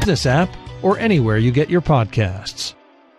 this app, or anywhere you get your podcasts.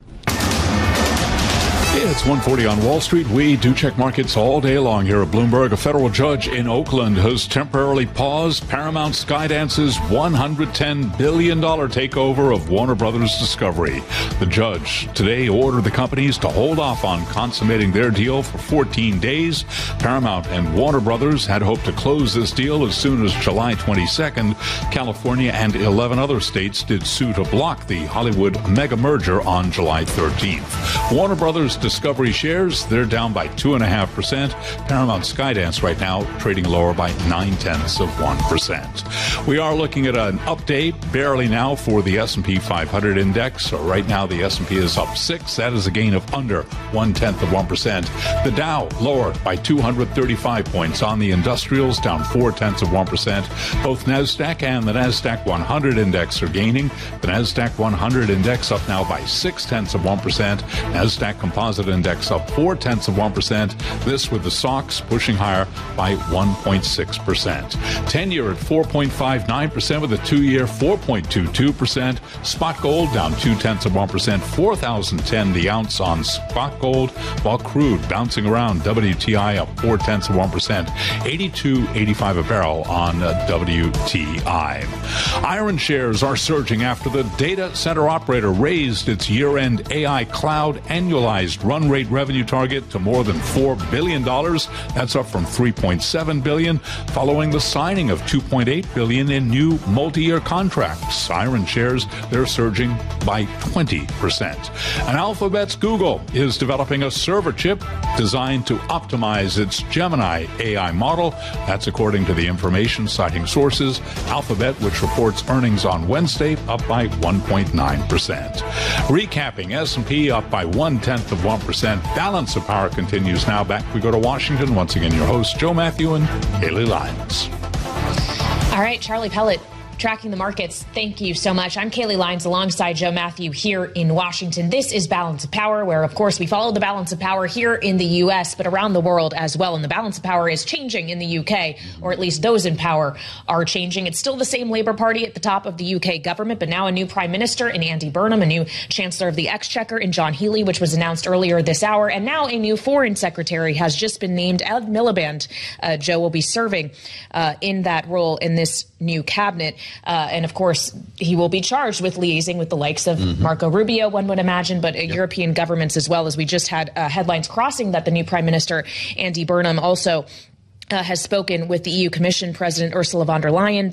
It's 1:40 on Wall Street. We do check markets all day long here at Bloomberg. A federal judge in Oakland has temporarily paused Paramount Skydance's $110 billion takeover of Warner Brothers Discovery. The judge today ordered the companies to hold off on consummating their deal for 14 days. Paramount and Warner Brothers had hoped to close this deal as soon as July 22nd. California and 11 other states did sue to block the Hollywood mega merger on July 13th. Warner Brothers Discovery shares, they're down by 2.5%. Paramount Skydance right now trading lower by 0.9%. We are looking at an update barely now for the S&P 500 index. So right now the S&P is up 6. That is a gain of under 0.1%. The Dow lower by 235 points on the industrials, down 0.4%. Both NASDAQ and the NASDAQ 100 index are gaining. The NASDAQ 100 index up now by 0.6%. NASDAQ Composite Index up 0.4%. This with the SOX pushing higher by 1.6%. 10-year at 4.59% with a 2-year 4.22%. Spot gold down 0.2%. 4,010 the ounce on spot gold, while crude bouncing around. WTI up 0.4%. 82.85 a barrel on WTI. Iron shares are surging after the data center operator raised its year-end AI cloud annualized run rate revenue target to more than $4 billion. That's up from $3.7 billion following the signing of $2.8 billion in new multi-year contracts. Iron shares, they're surging by 20%. And Alphabet's Google is developing a server chip designed to optimize its Gemini AI model. That's according to the information citing sources. Alphabet, which reports earnings on Wednesday, up by 1.9%. Recapping, S&P up by 0.1%. Balance of power continues now. Back we go to Washington. Once again, your hosts, Joe Matthew and Haley Lyons. All right, Charlie Pellet, tracking the markets. Thank you so much. I'm Kaylee Lyons alongside Joe Matthew here in Washington. This is Balance of Power, where, of course, we follow the balance of power here in the U.S., but around the world as well. And the balance of power is changing in the U.K., or at least those in power are changing. It's still the same Labour Party at the top of the U.K. government, but now a new Prime Minister in Andy Burnham, a new Chancellor of the Exchequer in John Healey, which was announced earlier this hour. And now a new Foreign Secretary has just been named. Ed Miliband, Joe, will be serving in that role in this new cabinet. And of course, he will be charged with liaising with the likes of Marco Rubio, one would imagine, but European governments as well, as we just had headlines crossing that the new Prime Minister, Andy Burnham, also has spoken with the EU Commission President Ursula von der Leyen